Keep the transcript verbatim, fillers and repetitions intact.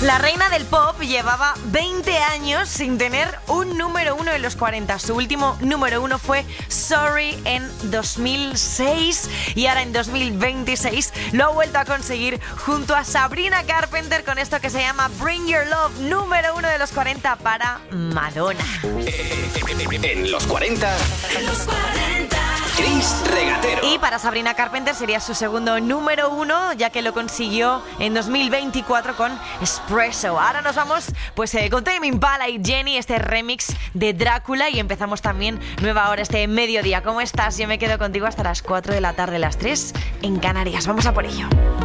La reina del pop llevaba veinte años sin tener un número uno en los cuarenta. Su último número uno fue Sorry en dos mil seis y ahora en dos mil veintiséis lo ha vuelto a conseguir junto a Sabrina Carpenter con esto que se llama Bring Your Love, número uno de los cuarenta para Madonna. En los cuarenta. En los cuarenta. Chris Regatero. Y para Sabrina Carpenter sería su segundo número uno, ya que lo consiguió en dos mil veinticuatro con Espresso. Ahora nos vamos pues eh, con Tame Impala y Jenny, este remix de Drácula, y empezamos también nueva hora este mediodía. ¿Cómo estás? Yo me quedo contigo hasta las cuatro de la tarde, las tres en Canarias. Vamos a por ello.